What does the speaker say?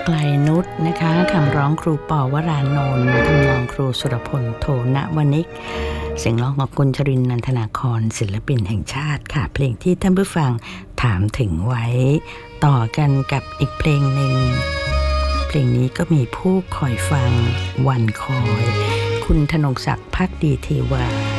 ไกลนุชนะคะคำร้องครูปอวรานนท์ทำนองครูสุรพลโทนวนิกเสียงร้องของคุณชรินทร์นันทนาครศิลปินแห่งชาติค่ะเพลงที่ท่านผู้ฟังถามถึงไว้ต่อกันกับอีกเพลงหนึ่งเพลงนี้ก็มีผู้คอยฟังวันคอยคุณธนงศักดิ์ภักดีเทวา